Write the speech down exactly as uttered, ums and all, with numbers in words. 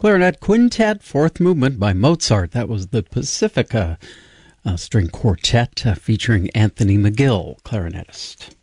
Clarinet Quintet, fourth movement by Mozart. That was the Pacifica uh, String Quartet uh, featuring Anthony McGill, clarinetist.